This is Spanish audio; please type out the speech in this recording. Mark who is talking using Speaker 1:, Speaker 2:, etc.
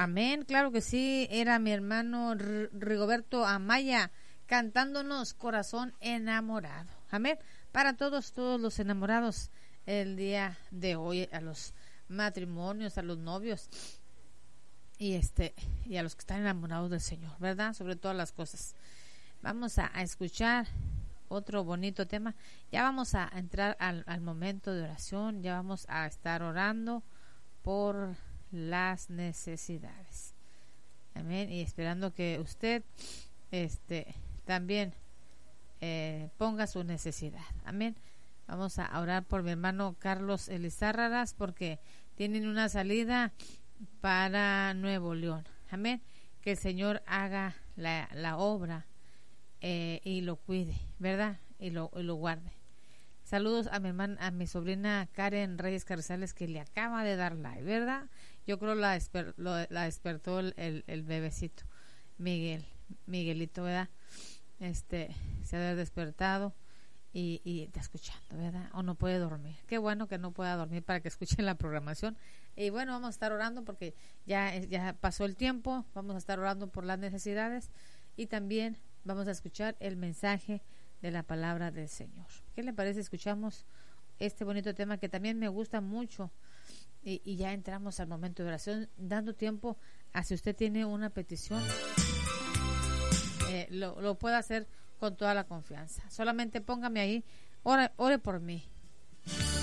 Speaker 1: Amén, claro que sí, era mi hermano Rigoberto Amaya cantándonos Corazón Enamorado. Amén, para todos los enamorados el día de hoy, a los matrimonios, a los novios y a los que están enamorados del Señor, ¿verdad? Sobre todas las cosas. Vamos a escuchar otro bonito tema. Ya vamos a entrar al momento de oración, ya vamos a estar orando por las necesidades. Amén. Y esperando que usted también ponga su necesidad. Amén. Vamos a orar por mi hermano Carlos Elizárraras porque tienen una salida para Nuevo León. Amén. Que el Señor haga la obra y lo cuide, ¿verdad? Y lo guarde. Saludos a mi hermana, a mi sobrina Karen Reyes Carrizales, que le acaba de dar like, ¿verdad? Yo creo la despertó el bebecito Miguelito, ¿verdad? Se ha despertado y está escuchando, ¿verdad? O no puede dormir. Qué bueno que no pueda dormir para que escuchen la programación. Y bueno, vamos a estar orando porque ya pasó el tiempo. Vamos a estar orando por las necesidades y también vamos a escuchar el mensaje de la palabra del Señor. ¿Qué le parece? Escuchamos este bonito tema que también me gusta mucho y ya entramos al momento de oración, dando tiempo a si usted tiene una petición, lo puede hacer con toda la confianza. Solamente póngame ahí, ore por mí.